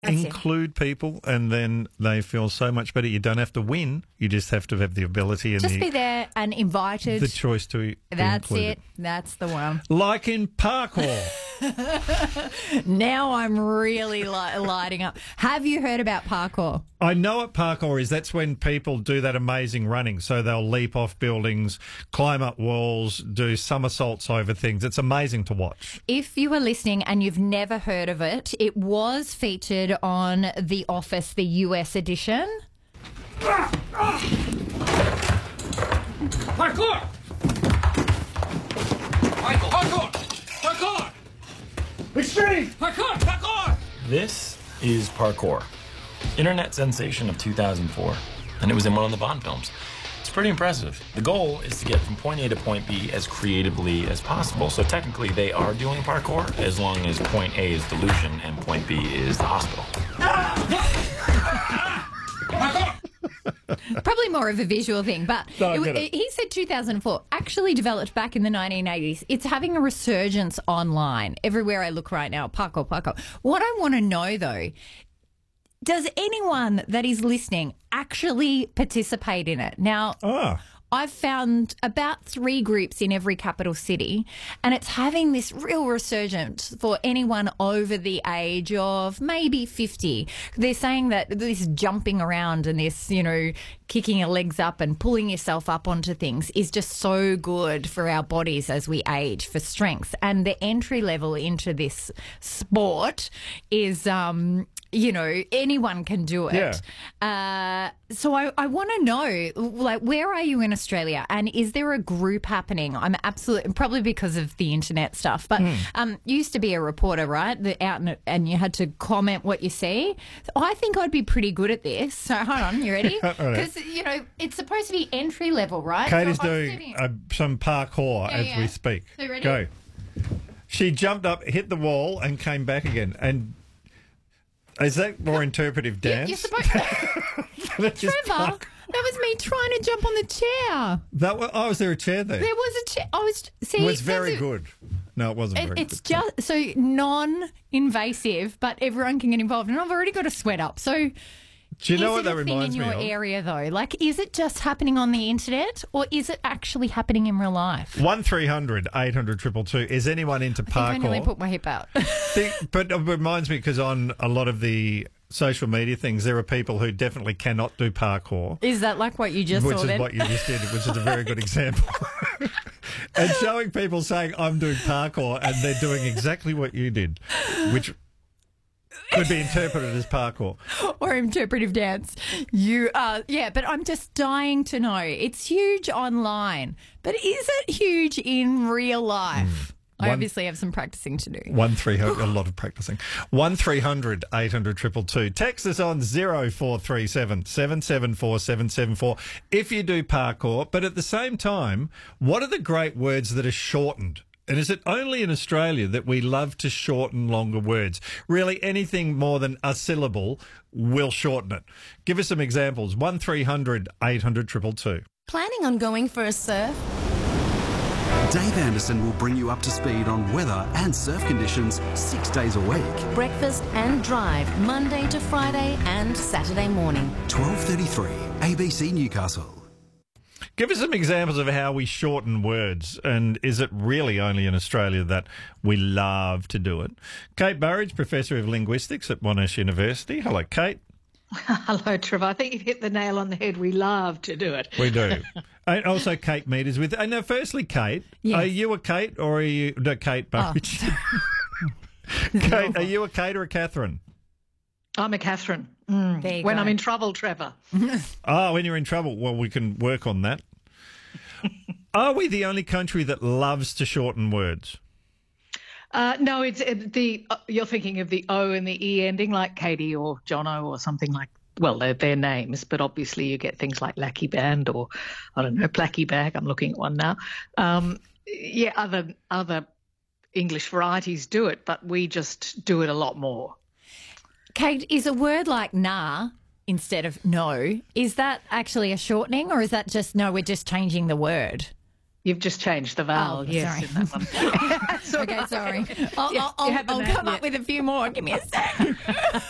include people, and then they feel so much better. You don't have to win. You just have to have the ability and just be there and invited. The choice to be That's included. it. That's the one. Like in parkour. Now I'm really lighting up. Have you heard about parkour? I know what parkour is. That's when people do that amazing running. So they'll leap off buildings, climb up walls, do somersaults over things. It's amazing to watch. If you are listening and you've never heard of it, it was featured on The Office, the US edition. Parkour! Parkour! Parkour! Extreme! Parkour! Parkour! This is Parkour, internet sensation of 2004, and it was in one of the Bond films. It's pretty impressive. The goal is to get from point A to point B as creatively as possible, so technically they are doing parkour as long as point A is delusion and point B is the hospital. Parkour! Probably more of a visual thing, but he said 2004, actually developed back in the 1980s. It's having a resurgence online. Everywhere I look right now, parkour, parkour. What I want to know, though, does anyone that is listening actually participate in it? Now, I've found about 3 groups in every capital city, and it's having this real resurgence for anyone over the age of maybe 50. They're saying that this jumping around and this, kicking your legs up and pulling yourself up onto things is just so good for our bodies as we age, for strength. And the entry level into this sport is anyone can do it. Yeah. So I want to know, where are you in Australia, and is there a group happening? I'm probably because of the internet stuff, but you used to be a reporter, right? And you had to comment what you see. So I think I'd be pretty good at this. So hold on, you ready? Because it's supposed to be entry level, right? Kate is doing some parkour as we speak. So ready? Go. She jumped up, hit the wall, and came back again. And is that more interpretive dance? You're supposed Trevor, that was me trying to jump on the chair. Was there a chair there? There was a chair. It was very good. No, it wasn't very good. It's just so non-invasive, but everyone can get involved. And I've already got a sweat up. So do you know what that reminds me of? Is it a thing in your area, though? Is it just happening on the internet, or is it actually happening in real life? 1300 800 222. Is anyone into parkour? I nearly put my hip out. But it reminds me, because on a lot of the social media things, there are people who definitely cannot do parkour. Is that like what you just saw then? Which is what you just did, which is a very good example. And showing people saying, I'm doing parkour, and they're doing exactly what you did, which could be interpreted as parkour. Or interpretive dance. But I'm just dying to know. It's huge online, but is it huge in real life? I obviously have some practicing to do. 1300, a lot of practicing. 1300 800 222. Text us on 0437 774 774 if you do parkour. But at the same time, what are the great words that are shortened? And is it only in Australia that we love to shorten longer words? Really, anything more than a syllable will shorten it. Give us some examples. 1300 800 222. Planning on going for a surf? Dave Anderson will bring you up to speed on weather and surf conditions 6 days a week. Breakfast and drive, Monday to Friday and Saturday morning. 12:33, ABC Newcastle. Give us some examples of how we shorten words, and is it really only in Australia that we love to do it? Kate Burridge, Professor of Linguistics at Monash University. Hello, Kate. Hello, Trevor. I think you've hit the nail on the head. We love to do it. We do. And also Kate Mead is with... now, firstly, Kate, yes. Are you a Kate or are you... No, Kate Burridge. Kate, are you a Kate or a Catherine? I'm a Catherine. When I'm in trouble, Trevor. When you're in trouble. Well, we can work on that. Are we the only country that loves to shorten words? No, it's you're thinking of the O and the E ending, like Katie or Jono or something like. Well, they're their names, but obviously you get things like Lackey Band or I don't know, Placky Bag. I'm looking at one now. Other English varieties do it, but we just do it a lot more. Kate, is a word like nah instead of no, is that actually a shortening, or is that just no, we're just changing the word? You've just changed the vowel, yes. Sorry. In that one. Okay, sorry. I'll come up with a few more. Give me a sec.